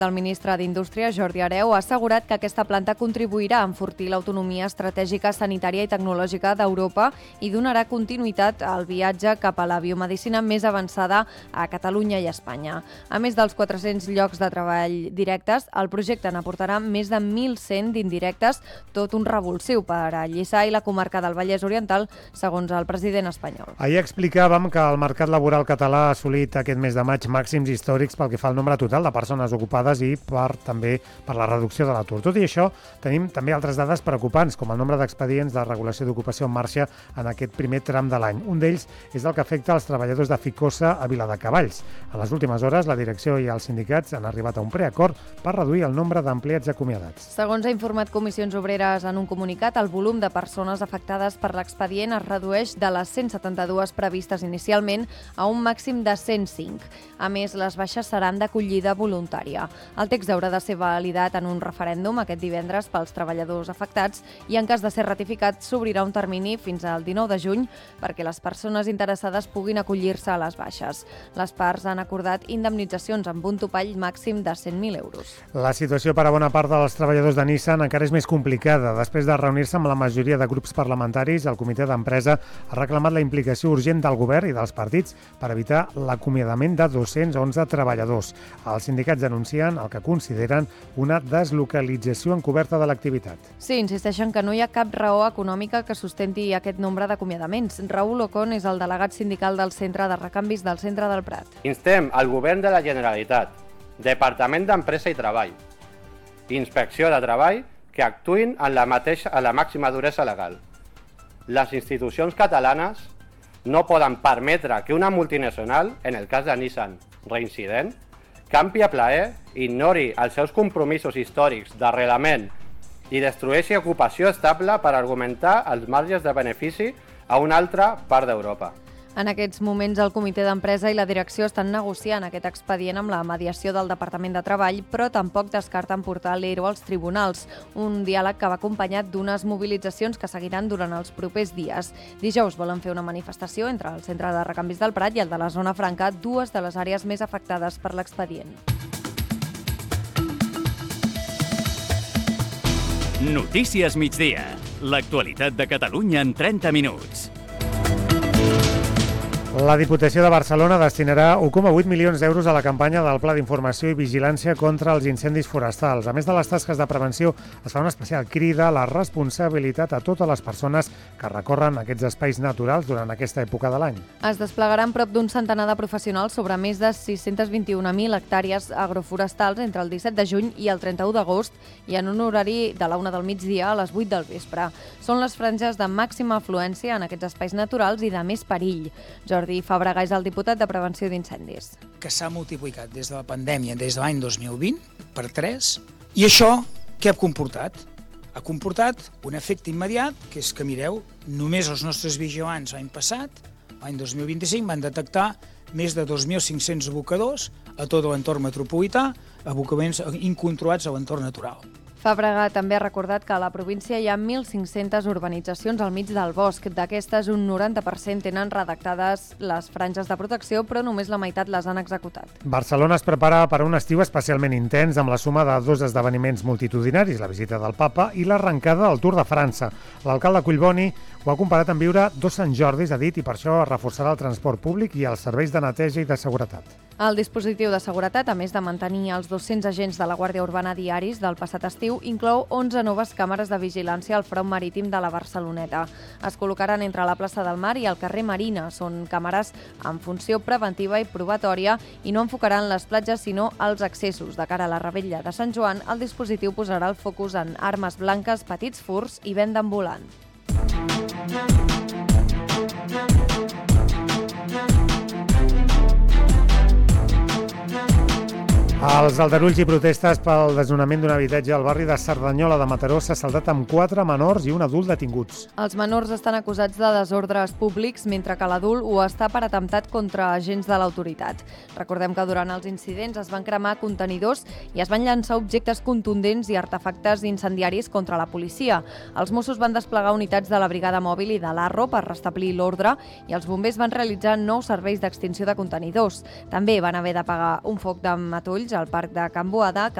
El ministre d'Indústria, Jordi Hereu, ha assegurat que aquesta planta contribuirà a enfortir l'autonomia estratègica sanitària i tecnològica d'Europa i donarà continuïtat al viatge cap a la biomedicina més avançada a Catalunya i Espanya. A més dels 400 llocs de treball directes, el projecte n'aportarà més de 1.100 d'indirectes, tot un revulsiu per a Lliçà i la comarca del Vallès Oriental, segons el president espanyol. Ahir explicàvem que el mercat laboral català ha assolit aquest mes de maig màxims històrics pel que fa al nombre total de persones ocupades i també per la reducció de l'atur. Tot i això, tenim també altres dades preocupants, com el nombre d'expedients de regulació d'ocupació en marxa en aquest primer tram de l'any. Un d'ells és el que afecta als treballadors de Ficosa a Viladecavalls. En les últimes hores, la direcció i els sindicats han arribat a un preacord per reduir el nombre d'empleats acomiadats. Segons ha informat Comissions Obreres en un comunicat, el volum de persones afectades per l'expedient es redueix de les 172 previstes inicialment a un màxim de 105. A més, les baixes seran d'acollida voluntària. El text haurà de ser validat en un referèndum aquest divendres pels treballadors afectats i en cas de ser ratificat s'obrirà un termini fins al 19 de juny perquè les persones interessades puguin acollir-se a les baixes. Les parts han acordat indemnitzacions amb un topall màxim de 100.000 euros. La situació per a bona part dels treballadors de Nissan encara és més complicada. Després de reunir-se amb la majoria de grups parlamentaris, el comitè d'empresa ha reclamat la implicació urgent del govern i dels partits per evitar l'acomiadament de 211 treballadors. Els sindicats denuncien el que consideren una deslocalització encoberta de l'activitat. Sí, insisteixen que no hi ha cap raó econòmica que sustenti aquest nombre d'acomiadaments. Raül Ocon és el delegat sindical del Centre de Recanvis del Centre del Prat. Instem al Govern de la Generalitat, Departament d'Empresa i Treball, Inspecció de Treball, que actuïn en la màxima duresa legal. Les institucions catalanes no poden permetre que una multinacional, en el cas de Nissan, reincident, campi a plaer, ignori els seus compromisos històrics d'arrelament i destrueixi ocupació estable per argumentar els marges de benefici a una altra part d'Europa. En aquests moments, el comitè d'empresa i la direcció estan negociant aquest expedient amb la mediació del Departament de Treball, però tampoc descarten portar l'ERO als tribunals, un diàleg que va acompanyat d'unes mobilitzacions que seguiran durant els propers dies. Dijous volen fer una manifestació entre el Centre de Recanvis del Prat i el de la Zona Franca, dues de les àrees més afectades per l'expedient. Notícies migdia. L'actualitat de Catalunya en 30 minuts. La Diputació de Barcelona destinarà 1,8 milions d'euros a la campanya del Pla d'Informació i Vigilància contra els incendis forestals. A més de les tasques de prevenció, es fa una especial crida a la responsabilitat a totes les persones que recorren aquests espais naturals durant aquesta època de l'any. Es desplegaran prop d'un centenar de professionals sobre més de 621.000 hectàrees agroforestals entre el 17 de juny i el 31 d'agost i en un horari de la 1 del migdia a les 8 del vespre. Són les franges de màxima afluència en aquests espais naturals i de més perill. Jordi Fàbrega és el diputat de Prevenció d'Incendis. Que s'ha multiplicat des de la pandèmia, des de l'any 2020, per 3, i això què ha comportat? Ha comportat un efecte immediat, que és que, mireu, només els nostres vigilants l'any passat, l'any 2025, van detectar més de 2.500 abocadors a tot l'entorn metropolità, abocaments incontrolats a l'entorn natural. Fàbrega també ha recordat que a la província hi ha 1.500 urbanitzacions al mig del bosc. D'aquestes, un 90% tenen redactades les franges de protecció, però només la meitat les han executat. Barcelona es prepara per a un estiu especialment intens amb la suma de dos esdeveniments multitudinaris, la visita del Papa i l'arrencada del Tour de França. L'alcalde Collboni ho ha comparat amb viure dos Sant Jordis, ha dit, i per això es reforçarà el transport públic i els serveis de neteja i de seguretat. El dispositiu de seguretat, a més de mantenir els 200 agents de la Guàrdia Urbana diaris del passat estiu, inclou 11 noves càmeres de vigilància al front marítim de la Barceloneta. Es col·locaran entre la plaça del Mar i el carrer Marina. Són càmeres amb funció preventiva i probatòria i no enfocaran les platges sinó els accessos. De cara a la revetlla de Sant Joan, el dispositiu posarà el focus en armes blanques, petits furts i venda ambulant. Els aldarulls i protestes pel desnonament d'un habitatge al barri de Cerdanyola de Mataró s'ha saldat amb 4 menors i un adult detinguts. Els menors estan acusats de desordres públics, mentre que l'adult ho està per atemptat contra agents de l'autoritat. Recordem que durant els incidents es van cremar contenidors i es van llançar objectes contundents i artefactes incendiaris contra la policia. Els Mossos van desplegar unitats de la Brigada Mòbil i de l'Arro per restablir l'ordre i els bombers van realitzar nous serveis d'extinció de contenidors. També van haver de pagar un foc de matolls al Parc de Can Boada,